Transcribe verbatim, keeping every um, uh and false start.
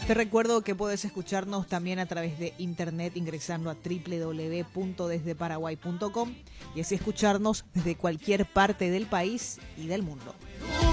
Te recuerdo que puedes escucharnos también a través de internet ingresando a doble u doble u doble u punto desde paraguay punto com y así escucharnos desde cualquier parte del país y del mundo.